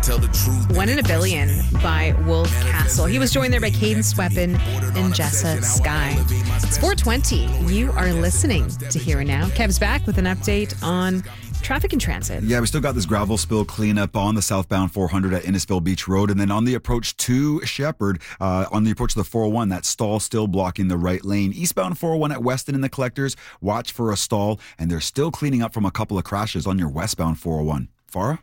One in a Billion by Wolf Castle. He was joined there by Cadence Weapon and Jessa Sky. It's 4:20. You are listening to Here and Now. Kev's back with an update on traffic and transit. Yeah, we still got this gravel spill cleanup on the southbound 400 at Innisfil Beach Road. And then on the approach to Shepherd, on the approach to the 401, that stall still blocking the right lane. Eastbound 401 at Weston and the Collectors, watch for a stall. And they're still cleaning up from a couple of crashes on your westbound 401. Farah?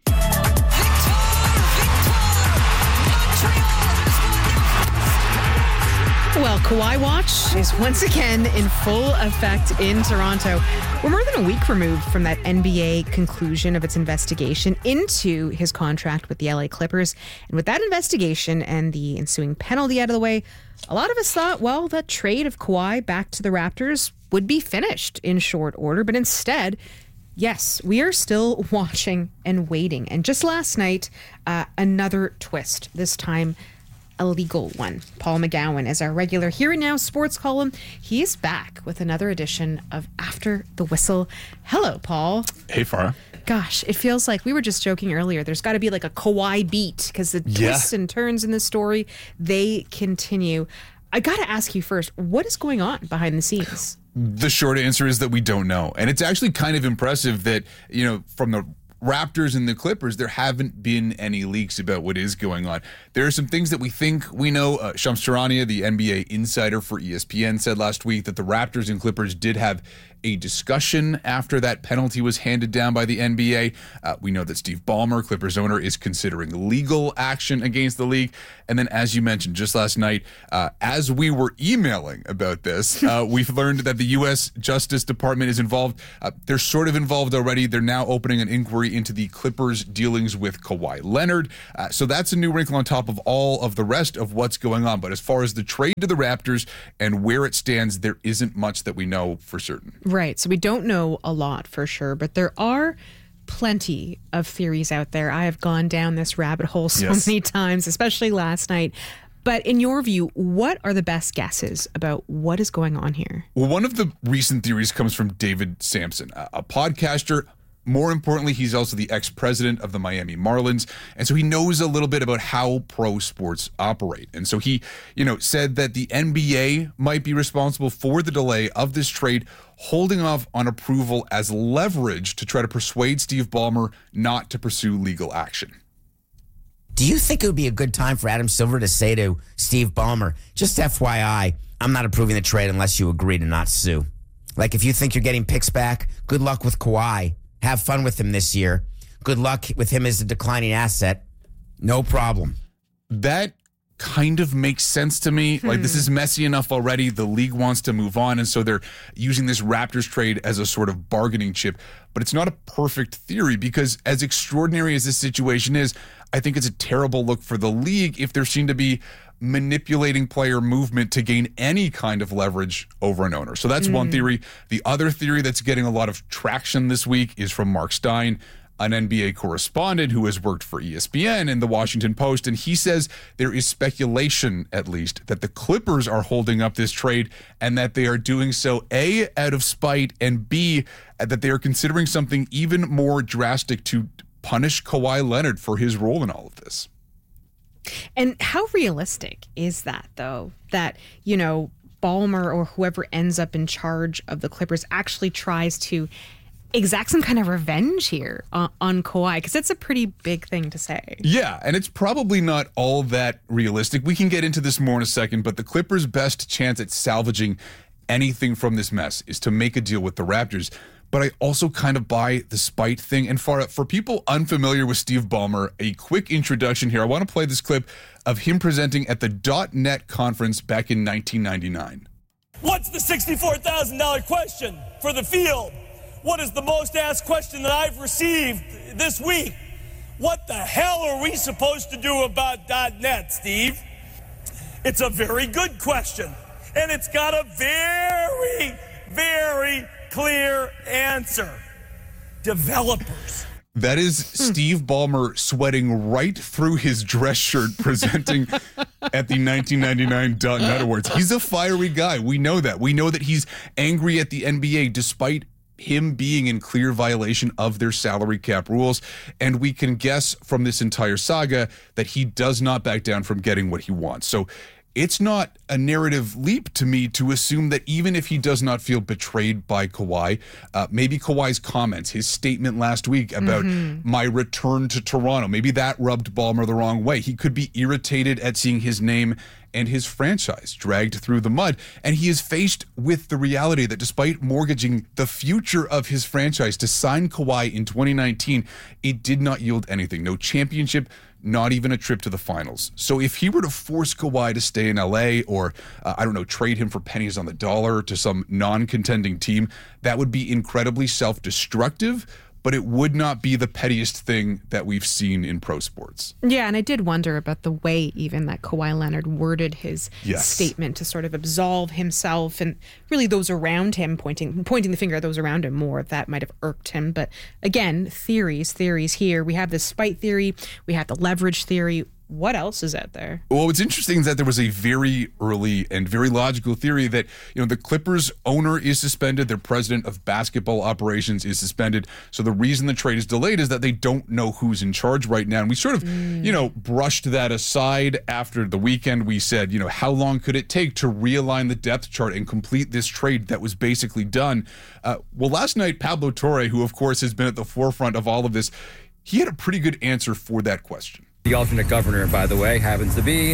Well, Kawhi Watch is once again in full effect in Toronto. We're more than a week removed from that NBA conclusion of its investigation into his contract with the LA Clippers. And with that investigation and the ensuing penalty out of the way, a lot of us thought, well, that trade of Kawhi back to the Raptors would be finished in short order. But instead, yes, we are still watching and waiting. And just last night, another twist, this time a legal one. Paul McGowan is our regular Here and Now sports column. He is back with another edition of After the Whistle. Hello, Paul. Hey, Farah. Gosh, it feels like we were just joking earlier. There's got to be like a Kawhi beat because the twists and turns in this story, they continue. I got to ask you first, what is going on behind the scenes? The short answer is that we don't know. And it's actually kind of impressive that, from the Raptors and the Clippers, there haven't been any leaks about what is going on. There are some things that we think we know. Shams Charania, the NBA insider for ESPN, said last week that the Raptors and Clippers did have a discussion after that penalty was handed down by the NBA. We know that Steve Ballmer, Clippers owner, is considering legal action against the league. And then, as you mentioned just last night, as we were emailing about this, we've learned that the U.S. Justice Department is involved. They're sort of involved already. They're now opening an inquiry into the Clippers' dealings with Kawhi Leonard. So that's a new wrinkle on top of all of the rest of what's going on. But as far as the trade to the Raptors and where it stands, there isn't much that we know for certain. Right. So we don't know a lot for sure, but there are plenty of theories out there. I have gone down this rabbit hole so many times, especially last night. But in your view, what are the best guesses about what is going on here? Well, one of the recent theories comes from David Sampson, a podcaster. More importantly, he's also the ex-president of the Miami Marlins. And so he knows a little bit about how pro sports operate. And so he, said that the NBA might be responsible for the delay of this trade, holding off on approval as leverage to try to persuade Steve Ballmer not to pursue legal action. Do you think it would be a good time for Adam Silver to say to Steve Ballmer, just FYI, I'm not approving the trade unless you agree to not sue? Like, if you think you're getting picks back, good luck with Kawhi. Have fun with him this year. Good luck with him as a declining asset. No problem. That kind of makes sense to me. Like, this is messy enough already. The league wants to move on, and so they're using this Raptors trade as a sort of bargaining chip. But it's not a perfect theory because as extraordinary as this situation is, I think it's a terrible look for the league if there seem to be manipulating player movement to gain any kind of leverage over an owner. So that's one theory. The other theory that's getting a lot of traction this week is from Mark Stein, an NBA correspondent who has worked for ESPN and the Washington Post, and he says there is speculation, at least, that the Clippers are holding up this trade and that they are doing so, A, out of spite, and B, that they are considering something even more drastic to punish Kawhi Leonard for his role in all of this. And how realistic is that, though, that, Ballmer or whoever ends up in charge of the Clippers actually tries to exact some kind of revenge here on Kawhi? Because it's a pretty big thing to say. Yeah, and it's probably not all that realistic. We can get into this more in a second, but the Clippers' best chance at salvaging anything from this mess is to make a deal with the Raptors. But I also kind of buy the spite thing. And for people unfamiliar with Steve Ballmer, a quick introduction here. I want to play this clip of him presenting at the .NET conference back in 1999. What's the $64,000 question for the field? What is the most asked question that I've received this week? What the hell are we supposed to do about .NET, Steve? It's a very good question. And it's got a very, very clear answer. Developers. That is Steve Ballmer sweating right through his dress shirt presenting at the 1999 .NET Awards. He's a fiery guy. We know that. We know that he's angry at the NBA despite him being in clear violation of their salary cap rules. And we can guess from this entire saga that he does not back down from getting what he wants. So it's not a narrative leap to me to assume that even if he does not feel betrayed by Kawhi, maybe Kawhi's comments, his statement last week about my return to Toronto, maybe that rubbed Ballmer the wrong way. He could be irritated at seeing his name and his franchise dragged through the mud. And he is faced with the reality that despite mortgaging the future of his franchise to sign Kawhi in 2019, it did not yield anything. No championship, not even a trip to the finals. So if he were to force Kawhi to stay in LA or, trade him for pennies on the dollar to some non-contending team, that would be incredibly self-destructive, but it would not be the pettiest thing that we've seen in pro sports. Yeah, and I did wonder about the way even that Kawhi Leonard worded his statement to sort of absolve himself and really those around him, pointing the finger at those around him more. That might have irked him. But again, theories here. We have the spite theory. We have the leverage theory. What else is out there? Well, what's interesting is that there was a very early and very logical theory that, the Clippers owner is suspended, their president of basketball operations is suspended. So the reason the trade is delayed is that they don't know who's in charge right now. And we sort of, brushed that aside after the weekend. We said, how long could it take to realign the depth chart and complete this trade that was basically done? Well, last night, Pablo Torre, who of course has been at the forefront of all of this, he had a pretty good answer for that question. The alternate governor, by the way, happens to be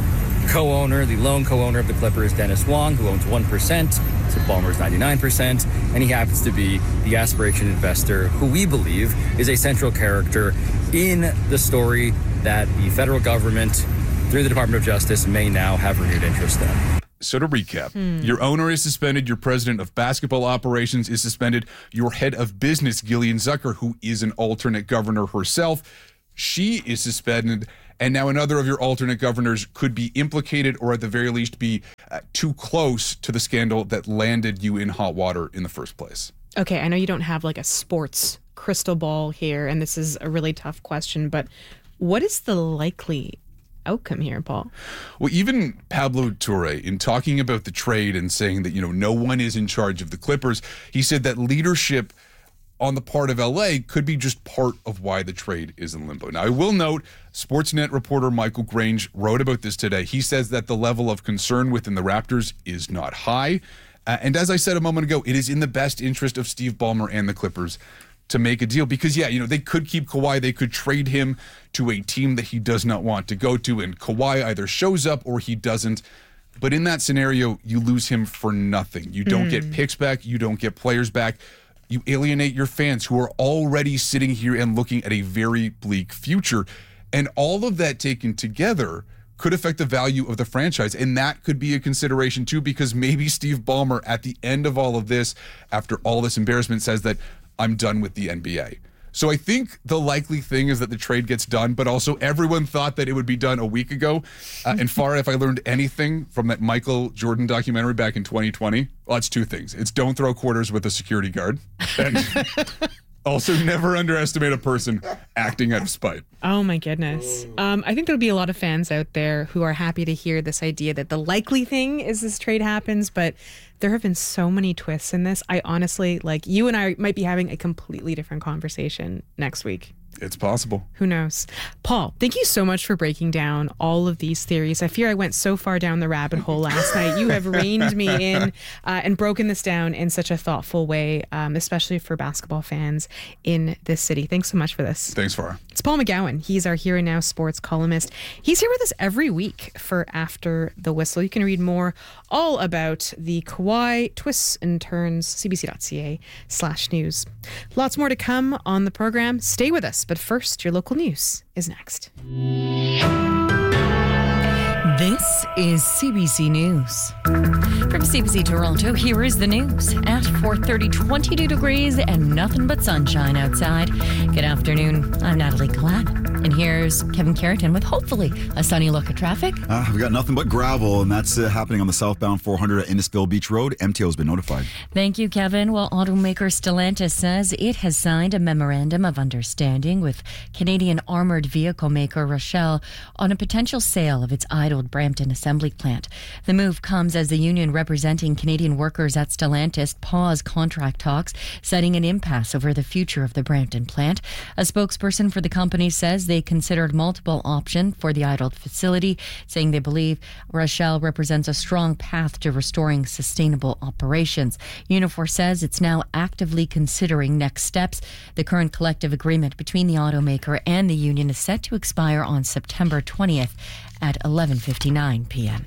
the lone co-owner of the Clippers, Dennis Wong, who owns 1%, so Ballmer's 99%, and he happens to be the aspiration investor who we believe is a central character in the story that the federal government, through the Department of Justice, may now have renewed interest in. So to recap, your owner is suspended, your president of basketball operations is suspended, your head of business, Gillian Zucker, who is an alternate governor herself, she is suspended, and now another of your alternate governors could be implicated or at the very least be too close to the scandal that landed you in hot water in the first place. Okay, I know you don't have like a sports crystal ball here, and this is a really tough question, but what is the likely outcome here, Paul? Well, even Pablo Torre, in talking about the trade and saying that, no one is in charge of the Clippers, he said that leadership on the part of LA could be just part of why the trade is in limbo. Now, I will note, Sportsnet reporter Michael Grange wrote about this today. He says that the level of concern within the Raptors is not high. And as I said a moment ago, it is in the best interest of Steve Ballmer and the Clippers to make a deal because, they could keep Kawhi. They could trade him to a team that he does not want to go to, and Kawhi either shows up or he doesn't. But in that scenario, you lose him for nothing. You don't get picks back. You don't get players back. You alienate your fans who are already sitting here and looking at a very bleak future. And all of that taken together could affect the value of the franchise. And that could be a consideration too, because maybe Steve Ballmer at the end of all of this, after all this embarrassment, says that I'm done with the NBA. So I think the likely thing is that the trade gets done, but also everyone thought that it would be done a week ago. And Farah, if I learned anything from that Michael Jordan documentary back in 2020, well, it's two things. It's don't throw quarters with a security guard. And also never underestimate a person acting out of spite. Oh my goodness. I think there'll be a lot of fans out there who are happy to hear this idea that the likely thing is this trade happens, but there have been so many twists in this. I honestly, you and I might be having a completely different conversation next week. It's possible. Who knows? Paul, thank you so much for breaking down all of these theories. I fear I went so far down the rabbit hole last night. You have reined me in and broken this down in such a thoughtful way, especially for basketball fans in this city. Thanks so much for this. Thanks, Farah. It's Paul McGowan. He's our Here and Now sports columnist. He's here with us every week for After the Whistle. You can read more all about the Kawhi twists and turns, cbc.ca/news. Lots more to come on the program. Stay with us. But first, your local news is next. This is CBC News. From CBC Toronto, here is the news. At 4:30, 22 degrees and nothing but sunshine outside. Good afternoon. I'm Natalie Collette. And here's Kevin Carrington with hopefully a sunny look at traffic. We've got nothing but gravel, and that's happening on the southbound 400 at Innisfil Beach Road. MTO has been notified. Thank you, Kevin. Well, automaker Stellantis says it has signed a memorandum of understanding with Canadian armored vehicle maker Rochelle on a potential sale of its idled Brampton assembly plant. The move comes as the union representing Canadian workers at Stellantis paused contract talks, citing an impasse over the future of the Brampton plant. A spokesperson for the company says they considered multiple options for the idled facility, saying they believe Rochelle represents a strong path to restoring sustainable operations. Unifor says it's now actively considering next steps. The current collective agreement between the automaker and the union is set to expire on September 20th at 11:59 p.m.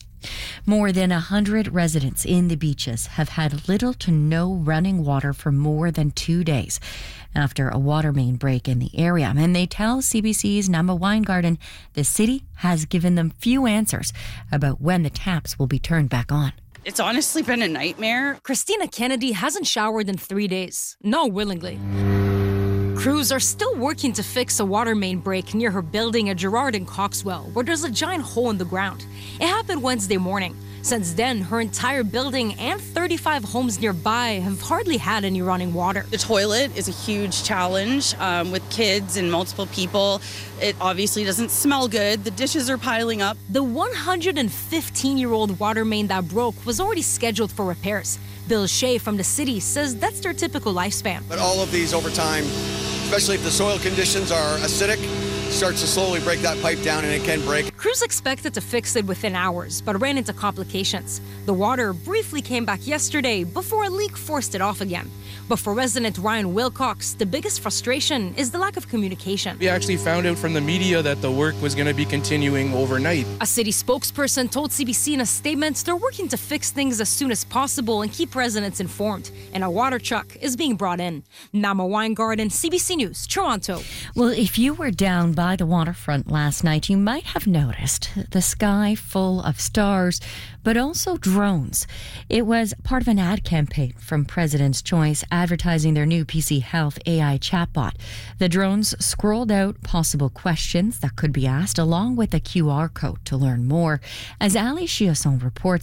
More than 100 residents in the Beaches have had little to no running water for more than 2 days after a water main break in the area. And they tell CBC's Nama Weingarten the city has given them few answers about when the taps will be turned back on. It's honestly been a nightmare. Christina Kennedy hasn't showered in 3 days, not willingly. Crews are still working to fix a water main break near her building at Gerrard and Coxwell, where there's a giant hole in the ground. It happened Wednesday morning. Since then, her entire building and 35 homes nearby have hardly had any running water. The toilet is a huge challenge with kids and multiple people. It obviously doesn't smell good. The dishes are piling up. The 115-year-old water main that broke was already scheduled for repairs. Bill Shea from the city says that's their typical lifespan. But all of these over time, especially if the soil conditions are acidic, starts to slowly break that pipe down, and it can break. Crews expected to fix it within hours, but ran into complications. The water briefly came back yesterday before a leak forced it off again. But for resident Ryan Wilcox, the biggest frustration is the lack of communication. We actually found out from the media that the work was going to be continuing overnight. A city spokesperson told CBC in a statement they're working to fix things as soon as possible and keep residents informed. And a water truck is being brought in. Nama Weingarten, CBC News, Toronto. Well, if you were down by the waterfront last night, you might have noticed the sky full of stars, but also drones. It was part of an ad campaign from President's Choice advertising their new PC Health AI chatbot. The drones scrolled out possible questions that could be asked along with a QR code to learn more. As Ali Chiasson reports,